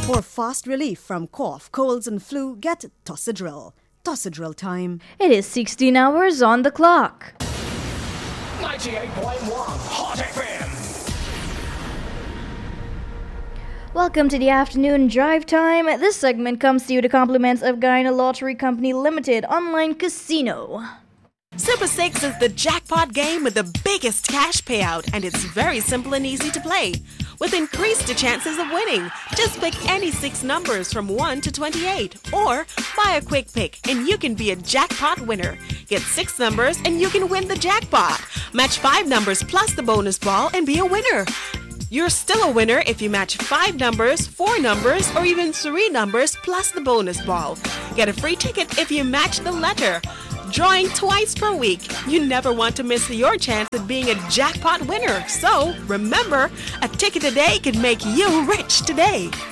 For fast relief from cough, colds, and flu, get Tossidril. Tossidril time. It is 16 hours on the clock. 98.1 Hot FM. Welcome to the afternoon drive time. This segment comes to you the compliments of Guyana Lottery Company Limited online casino. Super 6 is the jackpot game with the biggest cash payout, and it's very simple and easy to play. With increased chances of winning, just pick any 6 numbers from 1 to 28, or buy a quick pick and you can be a jackpot winner. Get 6 numbers and you can win the jackpot. Match 5 numbers plus the bonus ball and be a winner. You're still a winner if you match 5 numbers, 4 numbers, or even 3 numbers plus the bonus ball. Get a free ticket if you match the letter. Drawing twice per week. You never want to miss your chance at being a jackpot winner. So, remember, a ticket a day can make you rich today.